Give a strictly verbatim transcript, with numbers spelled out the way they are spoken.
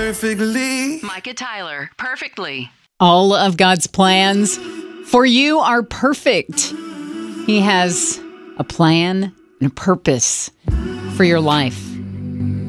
perfectly. Micah Tyler, perfectly. All of God's plans for you are perfect. He has a plan and a purpose for your life.